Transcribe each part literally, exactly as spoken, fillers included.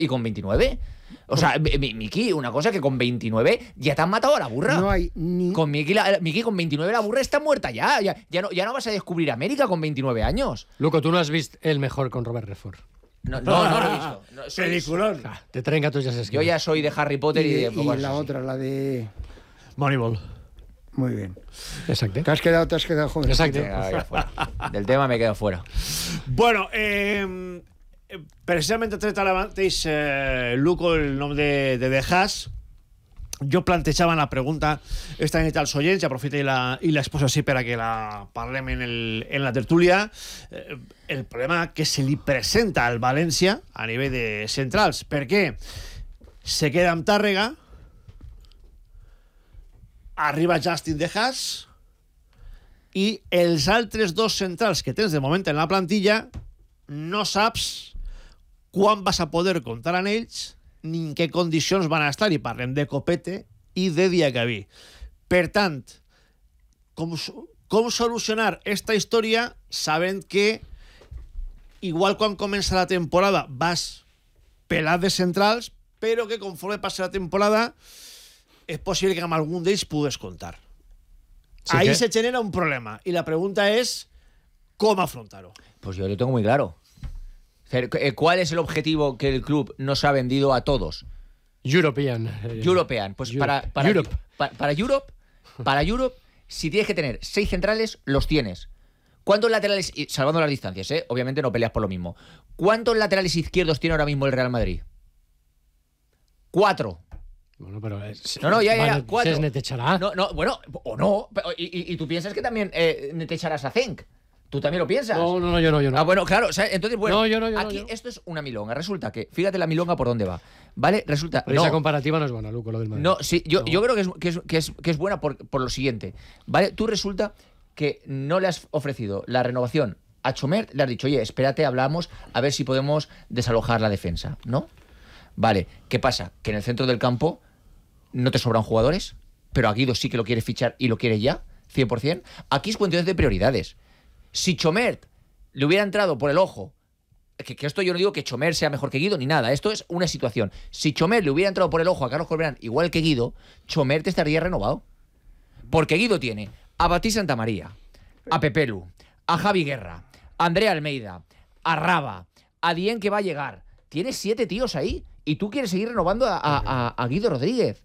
¿Y con veintinueve? O sea, Miki, una cosa que con veintinueve ya te han matado a la burra. No hay ni... Con Miki, la, Miki, con veintinueve la burra está muerta ya. Ya, ya, no, ya no vas a descubrir América con veintinueve años. Luco, tú no has visto El Mejor con Robert Redford. No, no, no lo he visto. No, soy, Peliculón. Ah, te traen gatos ya se Yo ya soy de Harry Potter y, y, de... y cosas la así. otra, la de... Moneyball. Muy bien. Exacto. Te has quedado, te has quedado joven. Exacto. Venga, ya fuera. Del tema me quedo fuera. Bueno, eh, precisament tret ara mateix eh, Luco el nom de, de The Hash. Jo plantejava la pregunta esta nit als oients, i aprofita i la, i l'exposo així per a que la parlem en, el, en la tertúlia. Eh, el problema que se li presenta al València a nivell de centrals. Per què? Se queda amb Tàrrega, arriba Justin The Hash, i els altres dos centrals que tens de moment en la plantilla no saps quan vas a poder comptar amb ells ni en què condicions van a estar, i parlem de Copete i de Diacabí. Per tant, com, com solucionar esta història sabent que igual quan comença la temporada vas pelat de centrals, però que conforme passa la temporada és possible que amb algun d'ells pugues comptar. Sí, ahí que... se genera un problema. Y la pregunta es, ¿cómo afrontarlo? Pues yo lo tengo muy claro. ¿Cuál es el objetivo que el club nos ha vendido a todos? European. European. Pues Europe. para, para, Europe. Para, para Europe, para Europe, si tienes que tener seis centrales, los tienes. ¿Cuántos laterales, salvando las distancias, eh? Obviamente no peleas por lo mismo, ¿cuántos laterales izquierdos tiene ahora mismo el Real Madrid? Cuatro. Bueno, pero es, no, no, ya, ya, ya bueno, cuatro. Es Netechará. No, no, bueno, o no. Y, y, y tú piensas que también eh, Netecharás a Zenk. ¿Tú también lo piensas? No, no, no, yo no, yo no. Ah, bueno, claro, o sea, entonces, bueno, no, yo no, yo aquí no, yo. Esto es una milonga. Resulta que, fíjate la milonga por dónde va, ¿vale? Resulta... Pero no, esa comparativa no es buena, Luco, lo del Madrid. No, sí, yo, no. yo creo que es, que es, que es, que es buena por, por lo siguiente, ¿vale? Tú resulta que no le has ofrecido la renovación a Chomert, le has dicho, oye, espérate, hablamos, a ver si podemos desalojar la defensa, ¿no? Vale, ¿qué pasa? Que en el centro del campo no te sobran jugadores, pero a Guido sí que lo quiere fichar y lo quiere ya, cien por ciento. Aquí es cuestión de prioridades. Si Chomert le hubiera entrado por el ojo, que, que esto yo no digo que Chomert sea mejor que Guido ni nada, esto es una situación. Si Chomert le hubiera entrado por el ojo a Carlos Corberán igual que Guido, Chomert estaría renovado. Porque Guido tiene a Batí Santamaría, a Pepelu, a Javi Guerra, a Andrea Almeida, a Raba, a Dien que va a llegar. Tiene siete tíos ahí y tú quieres seguir renovando a, a, a, a Guido Rodríguez.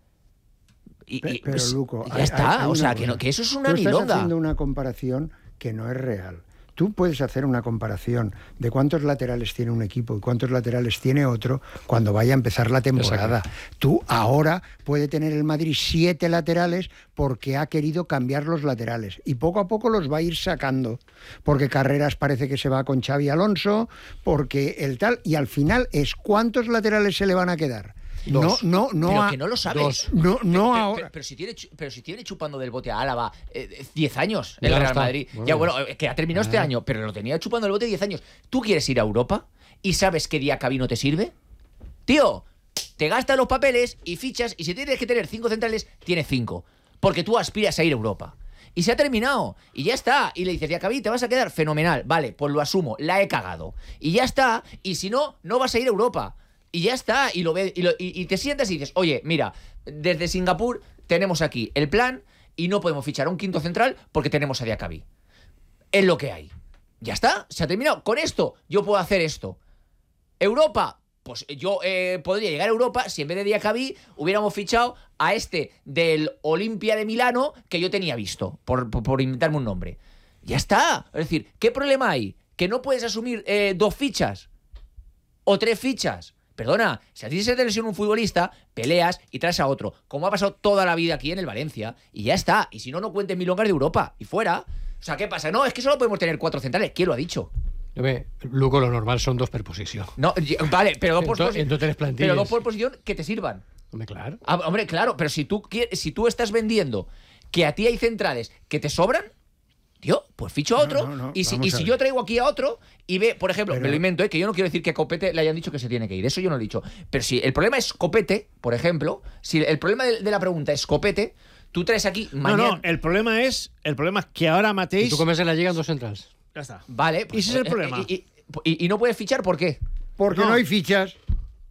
Y, y, pero, pues, Luco, ya hay, está, hay o sea, cosa. que, no, que eso es una Tú estás milonga. haciendo una comparación que no es real. Tú puedes hacer una comparación de cuántos laterales tiene un equipo y cuántos laterales tiene otro cuando vaya a empezar la temporada. Exacto. Tú ahora puede tener el Madrid siete laterales porque ha querido cambiar los laterales y poco a poco los va a ir sacando, porque Carreras parece que se va con Xavi Alonso, porque el tal, y al final es cuántos laterales se le van a quedar. Dos. No, no, no. Pero a, que no lo sabes. Dos. No, no pero, ahora. Pero, pero, si tiene, pero si tiene chupando del bote a Álava diez eh, años el ya Real está. Madrid. Bueno, ya, bueno, que ha terminado ah. este año, pero lo tenía chupando el bote diez años. ¿Tú quieres ir a Europa y sabes que Diacabí no te sirve? Tío, te gastas los papeles y fichas, y si tienes que tener cinco centrales, tienes cinco. Porque tú aspiras a ir a Europa. Y se ha terminado, y ya está. Y le dices, Diacabí, te vas a quedar fenomenal. Vale, pues lo asumo, la he cagado. Y ya está, y si no, no vas a ir a Europa. Y ya está, y lo ves, y, lo, y, y te sientas y dices, oye, mira, desde Singapur tenemos aquí el plan y no podemos fichar a un quinto central porque tenemos a Diacabí. Es lo que hay. Ya está, se ha terminado. Con esto yo puedo hacer esto. Europa, pues yo eh, podría llegar a Europa si en vez de Diacabí hubiéramos fichado a este del Olimpia de Milano que yo tenía visto, por, por, por inventarme un nombre. Ya está. Es decir, ¿qué problema hay? ¿Que no puedes asumir eh, dos fichas? ¿O tres fichas? Perdona, si a ti se te lesiona un futbolista, peleas y traes a otro, como ha pasado toda la vida aquí en el Valencia, y ya está. Y si no, no cuenten milongas de Europa, y fuera. O sea, ¿qué pasa? No, es que solo podemos tener cuatro centrales. ¿Quién lo ha dicho? Luco, lo normal son dos per posición. No, vale, pero dos por posición. Pero dos por posición que te sirvan. Hombre, claro. Ah, hombre, claro, pero si tú, quieres, si tú estás vendiendo que a ti hay centrales que te sobran, tío, pues ficho a otro. No, no, no, y si, y si yo traigo aquí a otro y ve, por ejemplo, pero... me lo invento, ¿eh? Que yo no quiero decir que a Copete le hayan dicho que se tiene que ir. Eso yo no lo he dicho. Pero si el problema es Copete, por ejemplo, si el problema de, de la pregunta es Copete, tú traes aquí mañana... No, no, el problema es el problema es que ahora mateix... Y tú comes en la llegan dos centrals. Ya está. Vale. Pues, ¿y ese es el problema? Y, y, y, y no puedes fichar, ¿por qué? Porque no, no hay fichas.